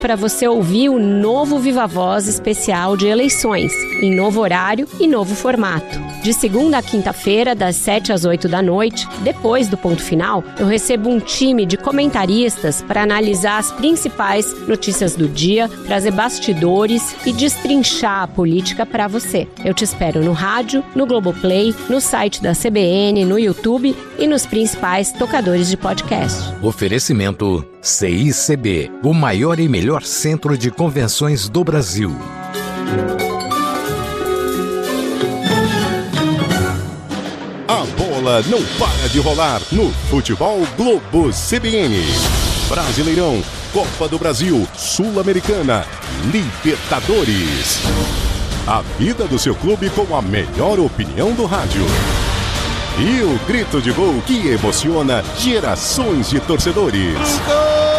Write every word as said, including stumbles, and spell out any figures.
para você ouvir o novo Viva Voz especial de eleições, em novo horário e novo formato. De segunda a quinta-feira, das sete às oito da noite, depois do ponto final, eu recebo um time de comentaristas para analisar as principais notícias do dia, trazer bastidores e destrinchar a política para você. Eu te espero no rádio, no Globoplay, no site da C B N, no YouTube e nos principais tocadores de podcast. Oferecimento C I C B, o maior e melhor centro de convenções do Brasil. A bola não para de rolar no Futebol Globo C B N. Brasileirão, Copa do Brasil, Sul-Americana, Libertadores. A vida do seu clube com a melhor opinião do rádio. E o grito de gol que emociona gerações de torcedores.